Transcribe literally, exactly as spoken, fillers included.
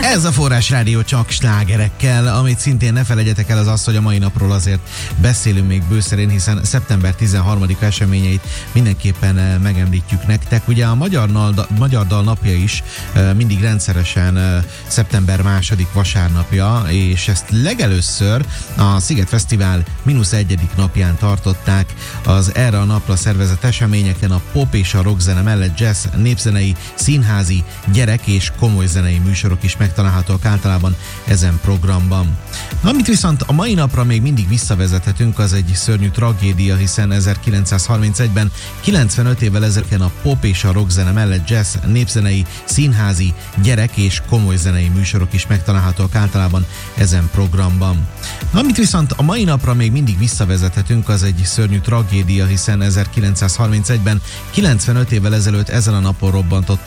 Ez a Forrás Rádió csak slágerekkel, amit szintén ne felejtjetek el az az, hogy a mai napról azért beszélünk még bőszerén, hiszen szeptember tizenharmadika eseményeit mindenképpen megemlítjük nektek. Ugye a Magyar, Nal, Magyar Dal napja is mindig rendszeresen szeptember második vasárnapja, és ezt legelőször a Sziget Fesztivál mínusz egyedik napján tartották. Az erre a napra szervezett eseményeken a pop és a rockzene mellett jazz, népzenei, színházi, gyerek és komoly zenei műsorok is megtalálhatóak általában ezen programban. Amit viszont a mai napra még mindig visszavezethetünk, az egy szörnyű tragédia, hiszen ezerkilencszázharmincegyben, kilencvenöt évvel ezelőtt a pop és a rockzene mellett jazz, népzenei, színházi, gyerek és komoly zenei műsorok is megtalálhatóak általában ezen programban. Amit viszont a mai napra még mindig visszavezethetünk, az egy szörnyű tragédia, hiszen ezerkilencszázharmincegyben, kilencvenöt évvel ezelőtt ezen a napon robbantott